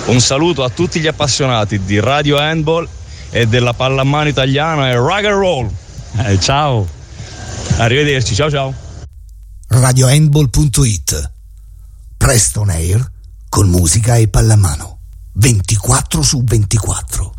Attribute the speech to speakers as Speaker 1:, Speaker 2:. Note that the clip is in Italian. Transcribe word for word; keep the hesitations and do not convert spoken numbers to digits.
Speaker 1: Un saluto a tutti gli appassionati di Radio Handball e della pallamano italiana e rock and roll.
Speaker 2: Eh, ciao.
Speaker 1: Arrivederci, ciao ciao.
Speaker 3: radio handball punto it. Presto on air con musica e pallamano. ventiquattro su ventiquattro.